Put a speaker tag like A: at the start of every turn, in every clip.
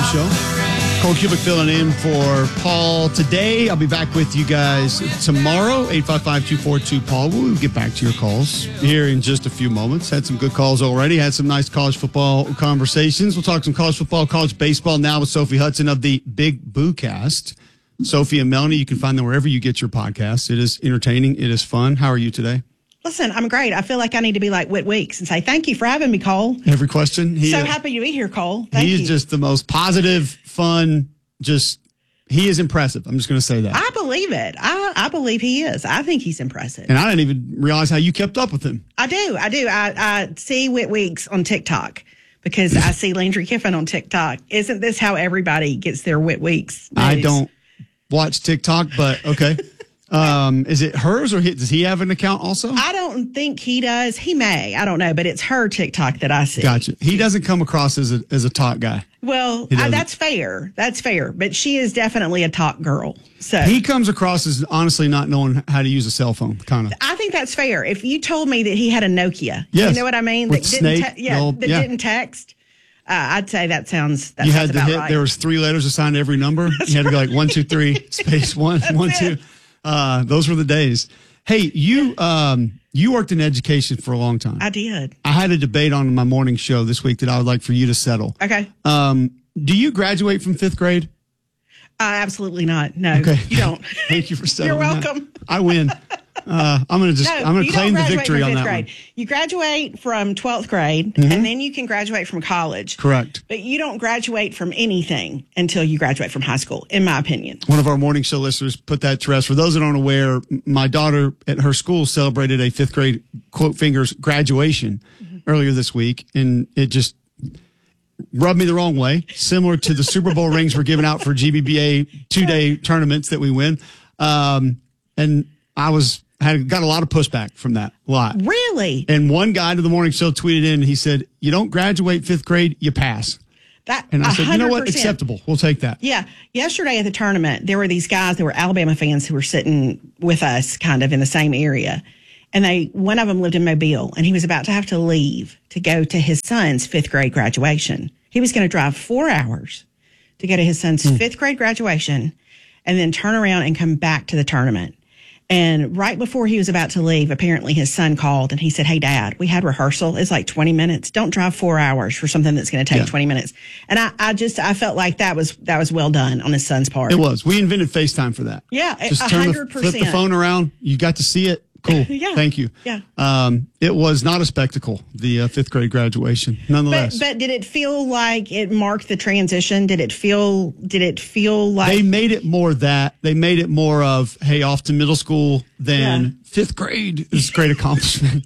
A: Show. Cole Cubic filling in for Paul today. I'll be back with you guys tomorrow, 855-242-PAUL. We'll get back to your calls here in just a few moments. Had some good calls already. Had some nice college football conversations. We'll talk some college football, college baseball now with Sophie Hudson of the Big Boo Cast. Sophie and Melanie, you can find them wherever you get your podcasts. It is entertaining. It is fun. How are you today?
B: Listen, I'm great. I feel like I need to be like Whit Weeks and say, thank you for having me, Cole.
A: Every question.
B: So happy to be here, Cole. Thank you.
A: He is just the most positive, fun, he is impressive. I'm just going to say that.
B: I believe it. I believe he is. I think he's impressive.
A: And I didn't even realize how you kept up with him.
B: I do. I see Whit Weeks on TikTok because I see Landry Kiffin on TikTok. Isn't this how everybody gets their Whit Weeks news?
A: I don't watch TikTok, but okay. Is it hers or does he have an account also?
B: I don't think he does. He may. I don't know, but it's her TikTok that I see.
A: Gotcha. He doesn't come across as a talk guy.
B: Well, that's fair. That's fair. But she is definitely a talk girl. So
A: he comes across as honestly not knowing how to use a cell phone, kind of.
B: I think that's fair. If you told me that he had a Nokia,
A: yes,
B: you know what I mean?
A: With
B: that didn't text. I'd say that sounds. That
A: you
B: sounds
A: had to
B: about
A: hit.
B: right.
A: There was 3 letters assigned to every number. You had to go like 1, 2, 3 space 1, 1, 2. Those were the days. Hey, you worked in education for a long time.
B: I did.
A: I had a debate on my morning show this week that I would like for you to settle.
B: Okay.
A: Do you graduate from 5th grade?
B: Absolutely not. No,
A: okay.
B: You don't.
A: Thank you for settling.
B: You're welcome.
A: That. I win. I'm going to claim the victory on that
B: grade.
A: one.
B: You graduate from 12th grade, and then you can graduate from college.
A: Correct.
B: But you don't graduate from anything until you graduate from high school, in my opinion.
A: One of our morning show listeners put that to rest. For those that aren't aware, my daughter at her school celebrated a 5th grade, quote fingers, graduation earlier this week, and it just rubbed me the wrong way, similar to the Super Bowl rings we're giving out for GBBA 2-day tournaments that we win. And I got a lot of pushback from that. A lot.
B: Really?
A: And one guy to the morning show tweeted in, he said, you don't graduate 5th grade, you pass. And I said, 100%. You know what? Acceptable. We'll take that.
B: Yeah. Yesterday at the tournament, there were these guys that were Alabama fans who were sitting with us kind of in the same area. And one of them lived in Mobile, and he was about to have to leave to go to his son's 5th grade graduation. He was going to drive 4 hours to go to his son's 5th grade graduation and then turn around and come back to the tournament. And right before he was about to leave, apparently his son called and he said, hey, Dad, we had rehearsal. It's like 20 minutes. Don't drive 4 hours for something that's going to take 20 minutes. And I felt like that was well done on his son's part.
A: It was. We invented FaceTime for that.
B: Yeah,
A: just
B: 100%.
A: Flip the phone around. You got to see it. Cool.
B: Yeah.
A: Thank you.
B: Yeah.
A: It was not a spectacle, the 5th grade graduation, nonetheless.
B: But did it feel like it marked the transition? Did it feel like
A: they made it more that they made it more of, hey, off to middle school than 5th grade is a great accomplishment.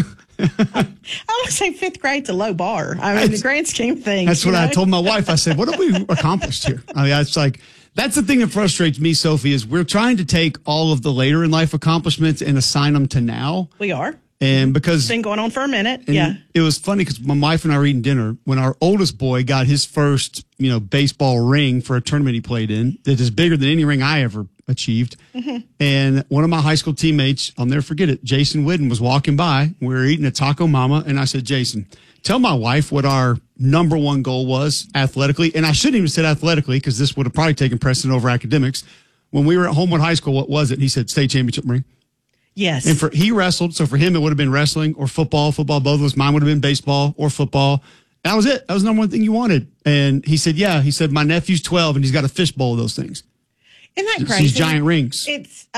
B: I would say 5th grade's a low bar. I mean, the grand scheme of things.
A: That's what I told my wife. I said, what have we accomplished here? I mean, it's like, that's the thing that frustrates me, Sophie, is we're trying to take all of the later in life accomplishments and assign them to now.
B: We are.
A: And because
B: it's been going on for a minute. Yeah.
A: It was funny because my wife and I were eating dinner when our oldest boy got his first, baseball ring for a tournament he played in that is bigger than any ring I ever achieved. And one of my high school teammates, I'll never forget it, Jason Whidden, was walking by. We were eating at Taco Mama, and I said, Jason, tell my wife what our number one goal was athletically. And I shouldn't even said athletically because this would have probably taken precedent over academics. When we were at Homewood High School, what was it? He said, state championship ring.
B: Yes.
A: And he wrestled. So for him, it would have been wrestling or football. Both of us. Mine would have been baseball or football. That was it. That was the number one thing you wanted. And he said, yeah. He said, my nephew's 12 and he's got a fishbowl of those things.
B: Isn't that crazy?
A: These giant rings.
B: It's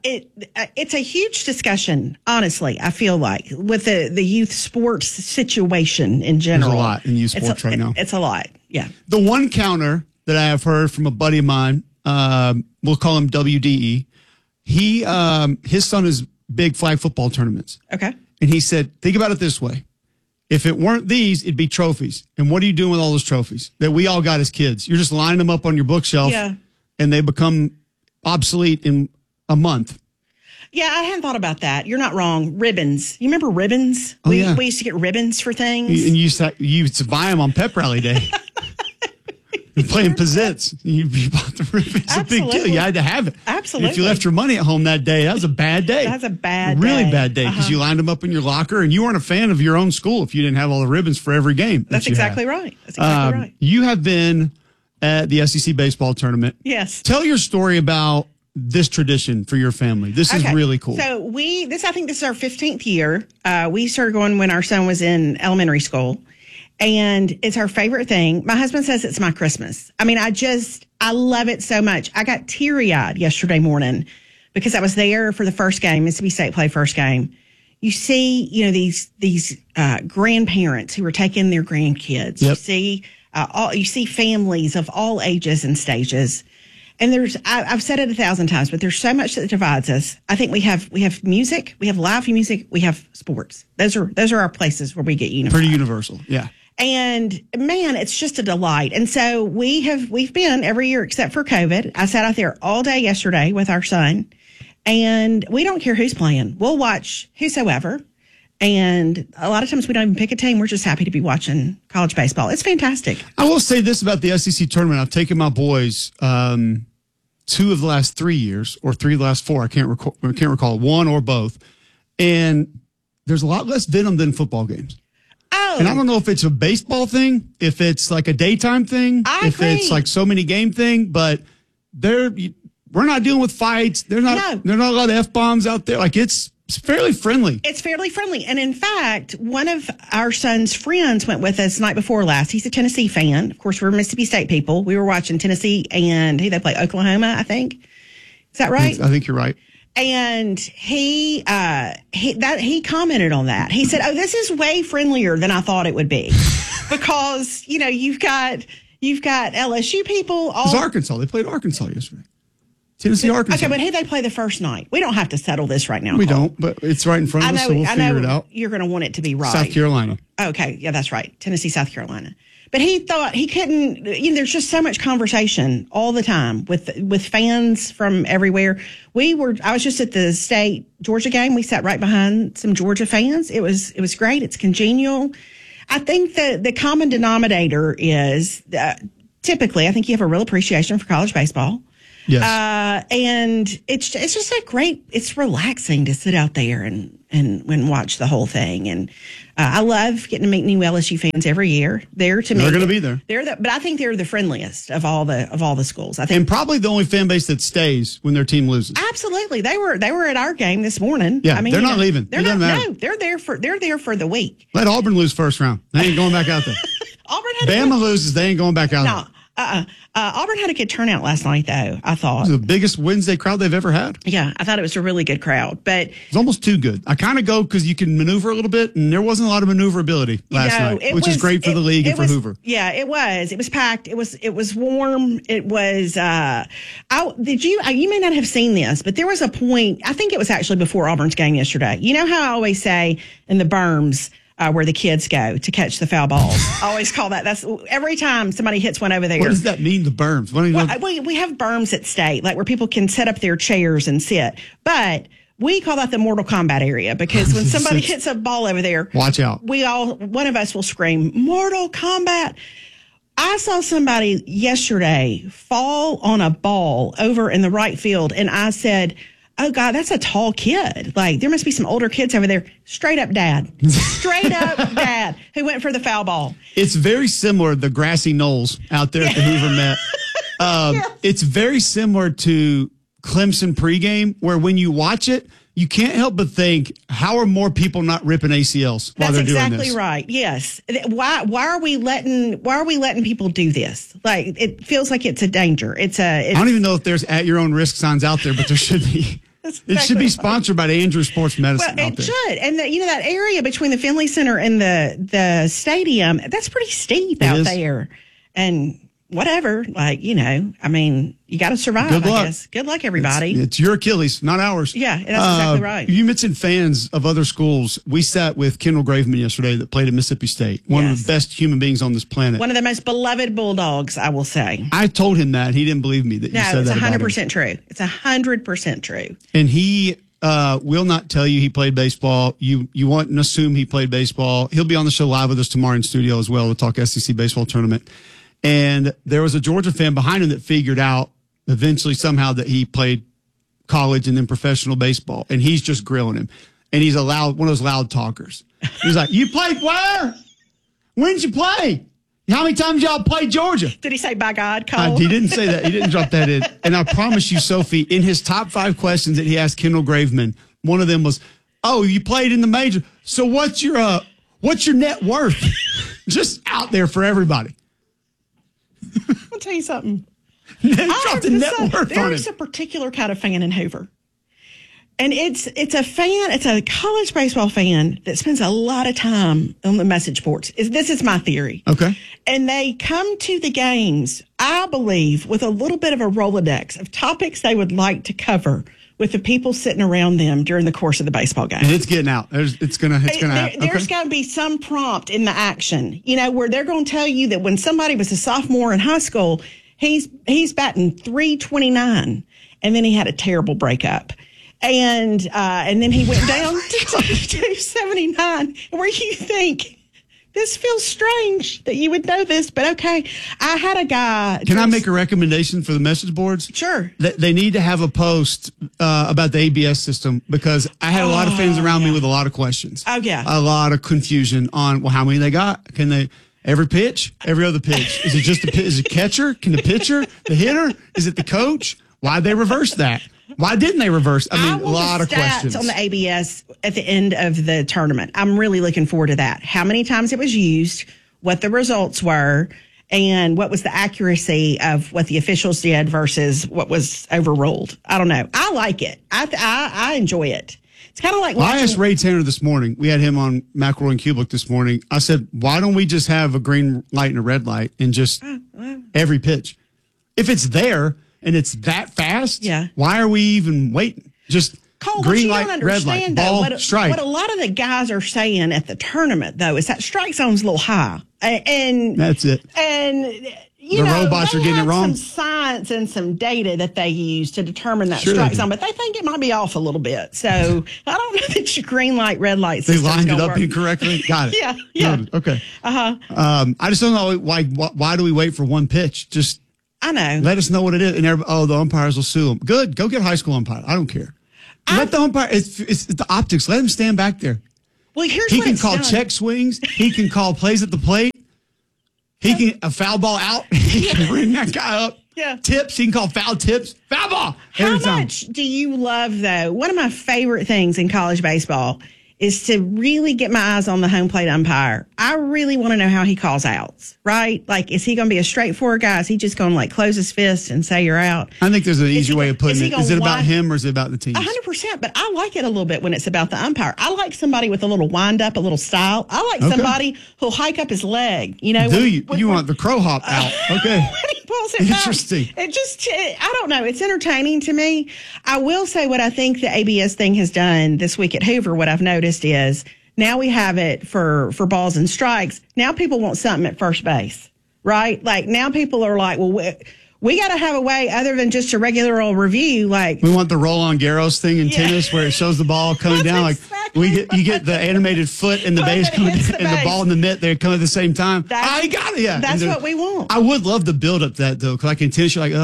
B: a huge discussion, honestly, I feel like, with the youth sports situation in general.
A: There's a lot in youth sports right now.
B: It's a lot, yeah.
A: The one counter that I have heard from a buddy of mine, we'll call him WDE, his son is big flag football tournaments.
B: Okay.
A: And he said, think about it this way. If it weren't these, it'd be trophies. And what are you doing with all those trophies that we all got as kids? You're just lining them up on your bookshelf.
B: Yeah.
A: And they become obsolete in a month.
B: Yeah, I hadn't thought about that. You're not wrong. Ribbons. You remember ribbons?
A: Oh,
B: we used to get ribbons for things.
A: And you used to buy them on pep rally day. You're playing pizzets. You bought the ribbons. It's a big deal. You had to have it.
B: Absolutely.
A: And if you left your money at home that day, that was a bad day.
B: That's a bad
A: really
B: day.
A: Bad day because you lined them up in your locker and you weren't a fan of your own school if you didn't have all the ribbons for every game.
B: That's exactly right. That's exactly right.
A: You have been at the SEC baseball tournament.
B: Yes.
A: Tell your story about this tradition for your family. This is really cool.
B: So I think this is our 15th year. We started going when our son was in elementary school, and it's our favorite thing. My husband says it's my Christmas. I mean, I love it so much. I got teary-eyed yesterday morning because I was there for the first game. Mississippi State played first game. You see, these grandparents who are taking their grandkids. Yep. You see families of all ages and stages. And I've said it 1,000 times, but there's so much that divides us. I think we have music, we have live music, we have sports. Those are our places where we get unified.
A: Pretty universal, yeah.
B: And man, it's just a delight. And so we've been every year except for COVID. I sat out there all day yesterday with our son, and we don't care who's playing. We'll watch whosoever. And a lot of times we don't even pick a team. We're just happy to be watching college baseball. It's fantastic.
A: I will say this about the SEC tournament. I've taken my boys 2 of the last 3 years, or 3 of the last 4. I can't recall one or both. And there's a lot less venom than football games.
B: Oh.
A: And I don't know if it's a baseball thing, if it's like a daytime thing, if it's like so many game thing, but we're not dealing with fights. There's not a lot of F-bombs out there. Like it's fairly friendly.
B: It's fairly friendly. And in fact, one of our son's friends went with us night before last. He's a Tennessee fan. Of course, we're Mississippi State people. We were watching Tennessee and they play Oklahoma, I think. Is that right?
A: I think you're right.
B: And he commented on that. He said, "Oh, this is way friendlier than I thought it would be." Because, you've got LSU people.
A: It's Arkansas. They played Arkansas yesterday. Tennessee, Arkansas.
B: Okay, but who they play the first night? We don't have to settle this right now.
A: We don't, but it's right in front of us, so we'll figure it out.
B: You're going to want it to be right.
A: South Carolina.
B: Okay, yeah, that's right. Tennessee, South Carolina. But he thought he couldn't, there's just so much conversation all the time with fans from everywhere. I was just at the state Georgia game. We sat right behind some Georgia fans. It was great. It's congenial. I think the common denominator is typically, I think you have a real appreciation for college baseball.
A: Yes.
B: And it's just it's relaxing to sit out there and watch the whole thing. And I love getting to meet new LSU fans every year. They're
A: going to be there.
B: But I think they're the friendliest of all the schools. I think,
A: and probably the only fan base that stays when their team loses.
B: Absolutely, they were at our game this morning.
A: Yeah, I mean, they're not leaving. It doesn't matter.
B: No, they're there for the week.
A: Let Auburn lose first round. They ain't going back out there. Bama loses. They ain't going back out there.
B: Auburn had a good turnout last night, though, I thought.
A: It was the biggest Wednesday crowd they've ever had.
B: Yeah, I thought it was a really good crowd. But
A: it was almost too good. I kind of go because you can maneuver a little bit, and there wasn't a lot of maneuverability last night, which is great for the league and for Hoover.
B: Yeah, it was. It was packed. It was warm. It was, you may not have seen this, but there was a point, I think it was actually before Auburn's game yesterday. You know how I always say in the berms, where the kids go to catch the foul balls. I always call that. That's every time somebody hits one over there.
A: What does that mean, the berms?
B: We have berms at state, like where people can set up their chairs and sit. But we call that the Mortal Kombat area because when somebody hits a ball over there,
A: watch out.
B: One of us will scream, Mortal Kombat. I saw somebody yesterday fall on a ball over in the right field, and I said, oh, God, that's a tall kid. Like, there must be some older kids over there. Straight up dad who went for the foul ball.
A: It's very similar, the grassy knolls out there at the Hoover Met. Yes. It's very similar to Clemson pregame, where when you watch it, you can't help but think, how are more people not ripping ACLs while they're doing this?
B: That's exactly right. Yes. Why are we letting people do this? Like, it feels like it's a danger. I
A: don't even know if there's at your own risk signs out there, but there should be. Exactly. It should be sponsored by the Andrews Sports Medicine.
B: Well, it should. And that area between the Finley Center and the stadium, that's pretty steep out there. And whatever, you got to survive, I guess. Good luck, everybody.
A: It's your Achilles, not ours.
B: Yeah, that's exactly right.
A: You mentioned fans of other schools. We sat with Kendall Graveman yesterday that played at Mississippi State, one of the best human beings on this planet.
B: One of the most beloved Bulldogs, I will say.
A: I told him that. He didn't believe me that you said that about him.
B: No, it's 100% true. It's 100% true.
A: And he will not tell you he played baseball. You wouldn't assume he played baseball. He'll be on the show live with us tomorrow in studio as well to talk SEC baseball tournament. And there was a Georgia fan behind him that figured out eventually somehow that he played college and then professional baseball. And he's just grilling him. And he's one of those loud talkers. He's like, you played where? When did you play? How many times y'all played Georgia?
B: Did he say, by God, Cole?
A: He didn't say that. He didn't drop that in. And I promise you, Sophie, in his top 5 questions that he asked Kendall Graveman, one of them was, oh, you played in the major. So what's your net worth? Just out there for everybody.
B: I'll tell you something.
A: Dropped the net worth on
B: There's a particular kind of fan in Hoover. And it's a college baseball fan that spends a lot of time on the message boards. This is my theory.
A: Okay.
B: And they come to the games, I believe, with a little bit of a Rolodex of topics they would like to cover with the people sitting around them during the course of the baseball game.
A: And it's getting out. It's gonna happen.
B: There's got to be some prompt in the action, where they're going to tell you that when somebody was a sophomore in high school, he's batting .329, and then he had a terrible breakup. And then he went down to 279, where you think, this feels strange that you would know this, but okay. I had a guy.
A: Can I make a recommendation for the message boards?
B: Sure.
A: They need to have a post about the ABS system, because I had a lot of fans around me with a lot of questions.
B: Oh, yeah.
A: A lot of confusion on, well, how many they got? Can they, every pitch, every other pitch? Is it just is it catcher? Can the pitcher, the hitter? Is it the coach? Why'd they reverse that? Why didn't they reverse? I mean, a lot of questions.
B: On the ABS at the end of the tournament. I'm really looking forward to that. How many times it was used, what the results were, and what was the accuracy of what the officials did versus what was overruled. I don't know. I like it. I enjoy it. It's kind of like watching.
A: I asked Ray Tanner this morning. We had him on McElroy and Kubelik this morning. I said, why don't we just have a green light and a red light and just every pitch? If it's there and it's that fast, why are we even waiting? Just
B: Cole,
A: green light, red light, ball, strike.
B: What a lot of the guys are saying at the tournament, though, is that strike zone's a little high. And
A: that's it.
B: And,
A: the robots are getting it wrong.
B: Some science and some data that they use to determine that strike zone, but they think it might be off a little bit. So I don't know that your green light, red light system.
A: They lined it up incorrectly. Got it.
B: Yeah.
A: Noted. Okay. I just don't know why do we wait for one pitch? Just
B: I know.
A: Let us know what it is, and the umpires will sue them. Good. Go get a high school umpire. I don't care. Let the umpire. It's the optics. Let him stand back there.
B: Well,
A: he can call check swings. He can call plays at the plate. He can a foul ball out. He can bring that guy up.
B: Yeah.
A: Tips. He can call foul tips. Foul ball.
B: How much do you love, though? One of my favorite things in college baseball is to really get my eyes on the home plate umpire. I really want to know how he calls outs, right? Like, is he going to be a straightforward guy? Is he just going to close his fist and say you're out?
A: I think there's an easy way of putting it. Is it about him or is it about the team?
B: 100%, but I like it a little bit when it's about the umpire. I like somebody with a little wind up, a little style. I like somebody who'll hike up his leg. You
A: want the crow hop out? Okay.
B: When he pulls it
A: Interesting.
B: Back, I don't know. It's entertaining to me. I will say what I think the ABS thing has done this week at Hoover. What I've noticed is now we have it for balls and strikes. Now people want something at first base, right? Like now people are like, well, we got to have a way other than just a regular old review. Like
A: we want the Roland Garros thing in tennis where it shows the ball coming down. Like you get the animated foot and the base coming and the ball in the mitt. They come at the same time. I got it. Yeah,
B: that's what we want.
A: I would love to build up that though, because like in tennis, you're like,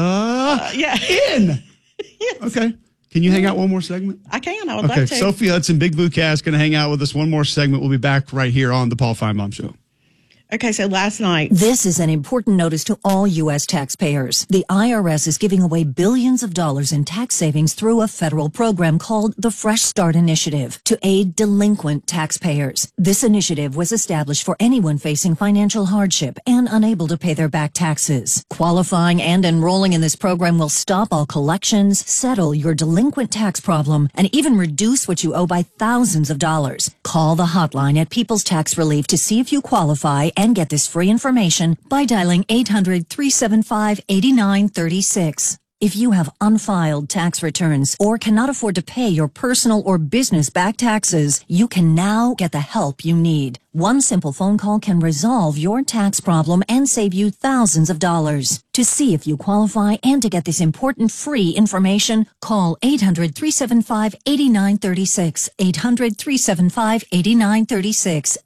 A: in.
B: Yes.
A: Okay. Can you hang out one more segment?
B: I can. I would love to.
A: Sophie Hudson, Big Blue Cast, going to hang out with us one more segment. We'll be back right here on the Paul Feinbaum Show.
B: Okay, so last night.
C: This is an important notice to all U.S. taxpayers. The IRS is giving away billions of dollars in tax savings through a federal program called the Fresh Start Initiative to aid delinquent taxpayers. This initiative was established for anyone facing financial hardship and unable to pay their back taxes. Qualifying and enrolling in this program will stop all collections, settle your delinquent tax problem, and even reduce what you owe by thousands of dollars. Call the hotline at People's Tax Relief to see if you qualify and get this free information by dialing 800-375-8936. If you have unfiled tax returns or cannot afford to pay your personal or business back taxes, you can now get the help you need. One simple phone call can resolve your tax problem and save you thousands of dollars. To see if you qualify and to get this important free information, call 800-375-8936, 800-375-8936,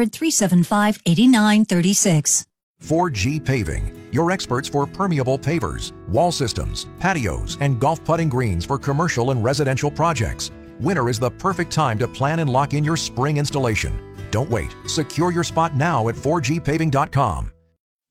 C: 800-375-8936.
D: 4G Paving, your experts for permeable pavers, wall systems, patios, and golf putting greens for commercial and residential projects. Winter is the perfect time to plan and lock in your spring installation. Don't wait. Secure your spot now at 4gpaving.com.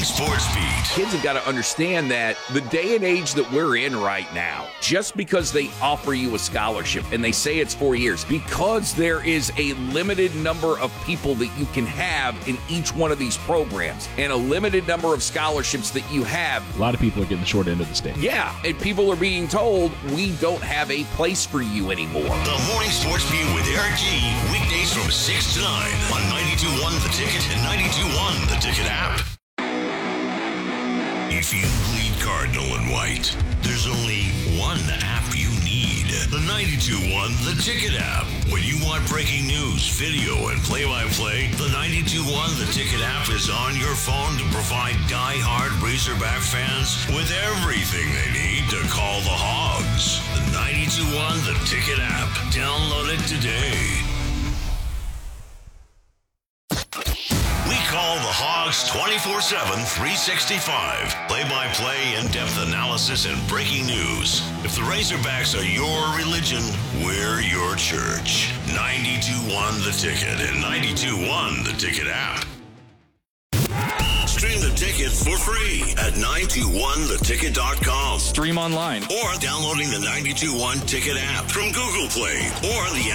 E: Morning Sports Beat.
F: Kids have got to understand that the day and age that we're in right now, just because they offer you a scholarship and they say it's 4 years, because there is a limited number of people that you can have in each one of these programs and a limited number of scholarships that you have.
G: A lot of people are getting the short end of the stick.
F: Yeah, and people are being told, we don't have a place for you anymore.
E: The Morning Sports Beat with Eric G. Weekdays from 6 to 9 on 92.1 The Ticket and 92.1 The Ticket app. If you bleed cardinal and white, there's only one app you need. The 92.1 The Ticket app. When you want breaking news, video, and play-by-play, the 92.1 The Ticket app is on your phone to provide die-hard Razorback fans with everything they need to call the Hogs. The 92.1 The Ticket app. Download it today. We call the Hogs 24/7, 365. Play-by-play, in-depth analysis, and breaking news. If the Razorbacks are your religion, we're your church. 92.1 The Ticket and 92.1 The Ticket app. Stream The Ticket for free at 921theticket.com.
H: Stream online.
E: Or downloading the 92.1 Ticket app from Google Play or the